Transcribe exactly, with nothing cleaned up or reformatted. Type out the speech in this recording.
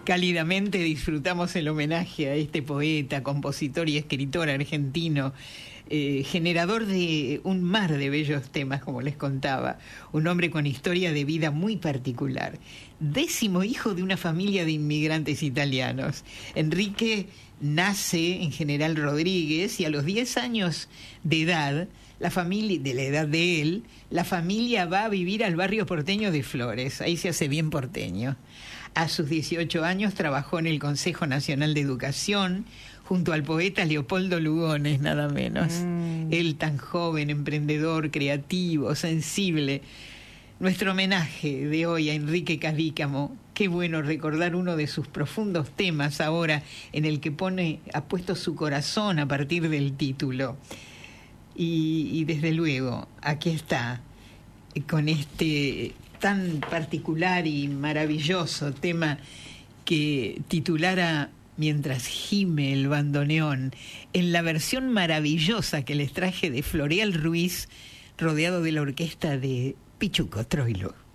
Cálidamente disfrutamos el homenaje a este poeta, compositor y escritor argentino, eh, generador de un mar de bellos temas, como les contaba, un hombre con historia de vida muy particular, décimo hijo de una familia de inmigrantes italianos. Enrique nace en General Rodríguez y a los diez años de edad, la familia, de la edad de él, la familia va a vivir al barrio porteño de Flores, ahí se hace bien porteño. A sus dieciocho años trabajó en el Consejo Nacional de Educación junto al poeta Leopoldo Lugones, nada menos. Mm. Él tan joven, emprendedor, creativo, sensible. Nuestro homenaje de hoy a Enrique Cadícamo. Qué bueno recordar uno de sus profundos temas ahora, en el que pone, ha puesto su corazón a partir del título. Y, y desde luego, aquí está, con este tan particular y maravilloso tema que titulara Mientras gime el bandoneón, en la versión maravillosa que les traje de Floreal Ruiz, rodeado de la orquesta de Pichuco Troilo.